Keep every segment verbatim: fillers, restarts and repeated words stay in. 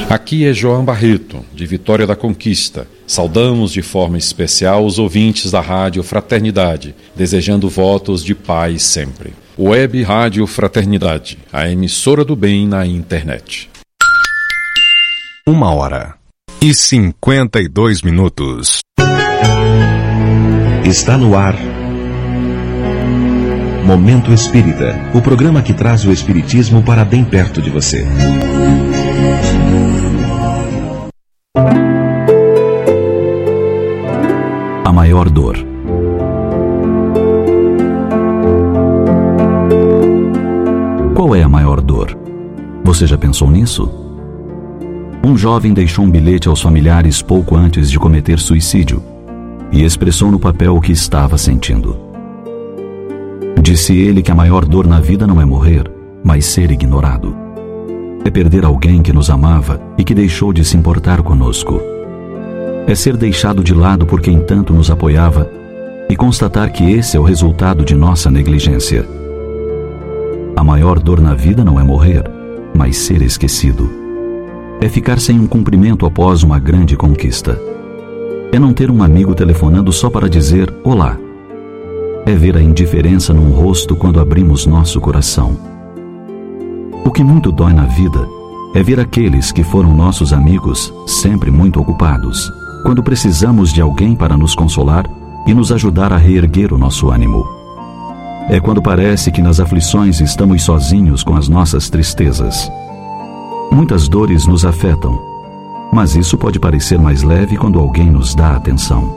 Aqui é João Barreto, de Vitória da Conquista. Saudamos de forma especial os ouvintes da Rádio Fraternidade, desejando votos de paz sempre. Web Rádio Fraternidade, a emissora do bem na internet. Uma hora e cinquenta e dois minutos. Está no ar Momento Espírita, o programa que traz o Espiritismo para bem perto de você. A maior dor. Qual é a maior dor? Você já pensou nisso? Um jovem deixou um bilhete aos familiares pouco antes de cometer suicídio e expressou no papel o que estava sentindo. Disse ele que a maior dor na vida não é morrer, mas ser ignorado. É perder alguém que nos amava e que deixou de se importar conosco. É ser deixado de lado por quem tanto nos apoiava e constatar que esse é o resultado de nossa negligência. A maior dor na vida não é morrer, mas ser esquecido. É ficar sem um cumprimento após uma grande conquista. É não ter um amigo telefonando só para dizer olá. É ver a indiferença num rosto quando abrimos nosso coração. O que muito dói na vida é ver aqueles que foram nossos amigos sempre muito ocupados, quando precisamos de alguém para nos consolar e nos ajudar a reerguer o nosso ânimo. É quando parece que nas aflições estamos sozinhos com as nossas tristezas. Muitas dores nos afetam, mas isso pode parecer mais leve quando alguém nos dá atenção.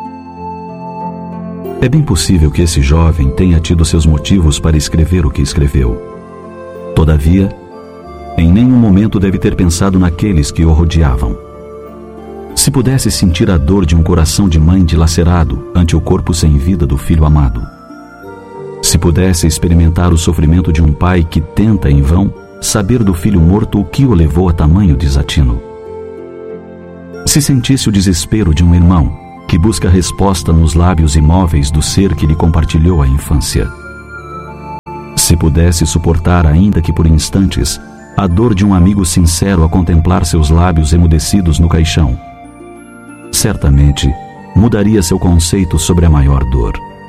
É bem possível que esse jovem tenha tido seus motivos para escrever o que escreveu. Todavia, em nenhum momento deve ter pensado naqueles que o rodeavam. Se pudesse sentir a dor de um coração de mãe dilacerado ante o corpo sem vida do filho amado. Se pudesse experimentar o sofrimento de um pai que tenta em vão saber do filho morto o que o levou a tamanho desatino. Se sentisse o desespero de um irmão que busca resposta nos lábios imóveis do ser que lhe compartilhou a infância. Se pudesse suportar, ainda que por instantes, a dor de um amigo sincero a contemplar seus lábios emudecidos no caixão, certamente mudaria seu conceito sobre a maior dor.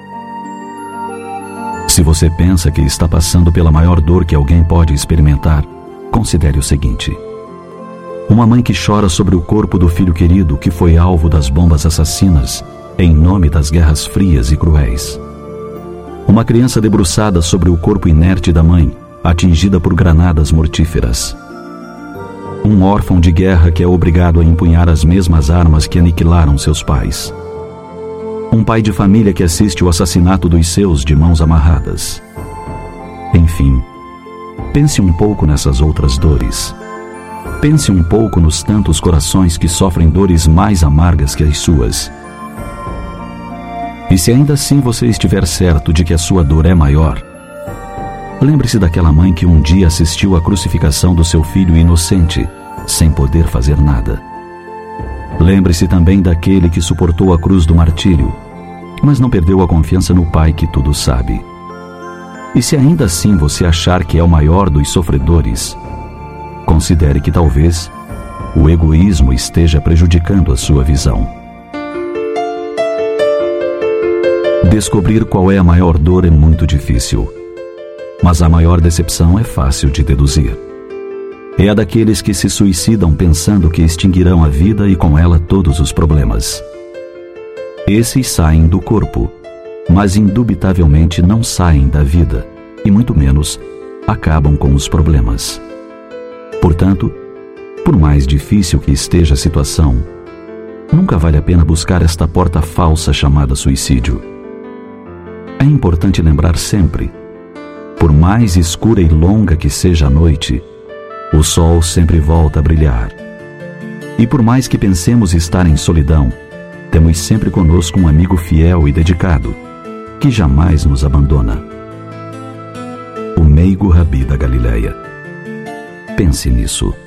Se você pensa que está passando pela maior dor que alguém pode experimentar, considere o seguinte: uma mãe que chora sobre o corpo do filho querido que foi alvo das bombas assassinas em nome das guerras frias e cruéis. Uma criança debruçada sobre o corpo inerte da mãe, atingida por granadas mortíferas. Um órfão de guerra que é obrigado a empunhar as mesmas armas que aniquilaram seus pais. Um pai de família que assiste o assassinato dos seus de mãos amarradas. Enfim, pense um pouco nessas outras dores. Pense um pouco nos tantos corações que sofrem dores mais amargas que as suas. E se ainda assim você estiver certo de que a sua dor é maior, lembre-se daquela mãe que um dia assistiu à crucificação do seu filho inocente, sem poder fazer nada. Lembre-se também daquele que suportou a cruz do martírio, mas não perdeu a confiança no Pai que tudo sabe. E se ainda assim você achar que é o maior dos sofredores, considere que talvez o egoísmo esteja prejudicando a sua visão. Descobrir qual é a maior dor é muito difícil, mas a maior decepção é fácil de deduzir. É a daqueles que se suicidam pensando que extinguirão a vida e com ela todos os problemas. Esses saem do corpo, mas indubitavelmente não saem da vida, e muito menos acabam com os problemas. Portanto, por mais difícil que esteja a situação, nunca vale a pena buscar esta porta falsa chamada suicídio. É importante lembrar sempre: por mais escura e longa que seja a noite, o sol sempre volta a brilhar. E por mais que pensemos estar em solidão, temos sempre conosco um amigo fiel e dedicado, que jamais nos abandona. O meigo Rabi da Galileia. Pense nisso.